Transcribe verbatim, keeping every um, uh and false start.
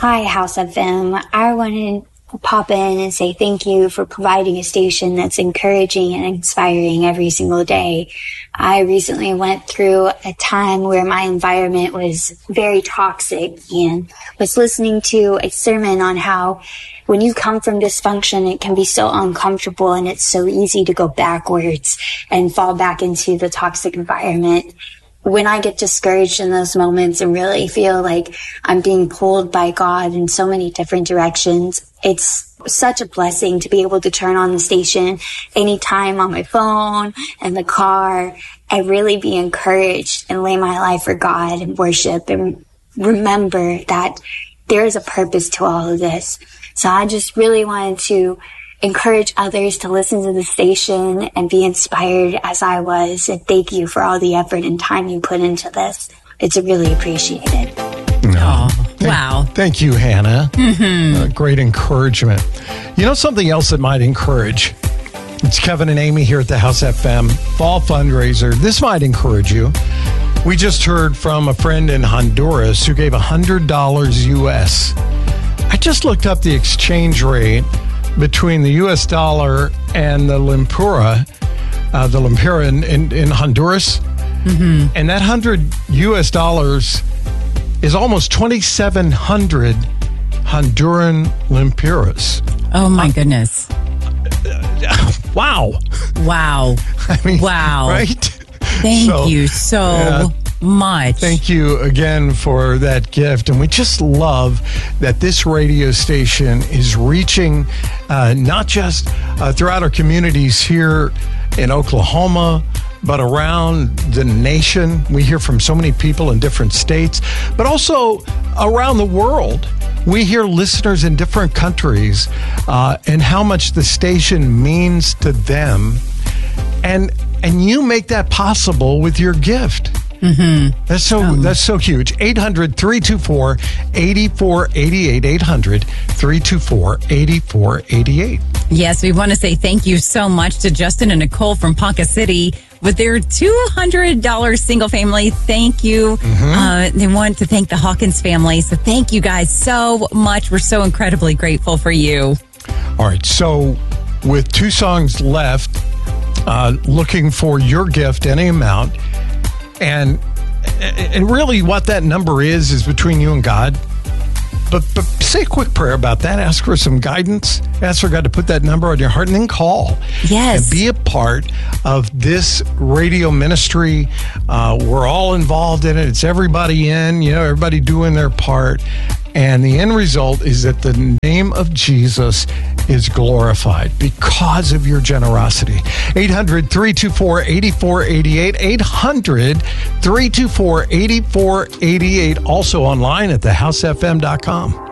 Hi, House F M. I wanted to pop in and say thank you for providing a station that's encouraging and inspiring every single day. I recently went through a time where my environment was very toxic and was listening to a sermon on how when you come from dysfunction, it can be so uncomfortable and it's so easy to go backwards and fall back into the toxic environment. When I get discouraged in those moments and really feel like I'm being pulled by God in so many different directions, it's such a blessing to be able to turn on the station anytime on my phone and the car and really be encouraged and lay my life for God and worship and remember that there is a purpose to all of this. So I just really wanted to encourage others to listen to the station and be inspired as I was. And thank you for all the effort and time you put into this. It's really appreciated. Oh, wow. Thank, thank you, Hannah. Mm-hmm. Uh, great encouragement. You know something else that might encourage? It's Kevin and Amy here at the House F M Fall Fundraiser. This might encourage you. We just heard from a friend in Honduras who gave one hundred dollars U S. I just looked up the exchange rate between the U S dollar and the Lempira, uh, the Lempira in, in, in Honduras. Mm-hmm. And that one hundred U S dollars is almost twenty-seven hundred Honduran Lempiras. Oh, my uh, goodness. Uh, wow. Wow. I mean, wow. Right? Thank so, you so yeah. much. Thank you again for that gift. And we just love that this radio station is reaching uh, not just uh, throughout our communities here in Oklahoma, but around the nation. We hear from so many people in different states, but also around the world. We hear listeners in different countries uh, and how much the station means to them. And and you make that possible with your gift. Mm-hmm. That's so um, that's so huge. eight hundred, three two four, eight four eight eight. eight hundred, three two four, eight four eight eight. Yes, we want to say thank you so much to Justin and Nicole from Ponca City with their two hundred dollars single family. Thank you. Mm-hmm. Uh, they want to thank the Hawkins family. So thank you guys so much. We're so incredibly grateful for you. All right. So with two songs left, uh, looking for your gift, any amount. And and really what that number is, is between you and God. But, but say a quick prayer about that. Ask for some guidance. Ask for God to put that number on your heart and then call. Yes. And be a part of this radio ministry. Uh, we're all involved in it. It's everybody in, you know, everybody doing their part. And the end result is that the name of Jesus is glorified because of your generosity. eight hundred, three two four, eight four eight eight. eight hundred, three two four, eight four eight eight. Also online at the house f m dot com.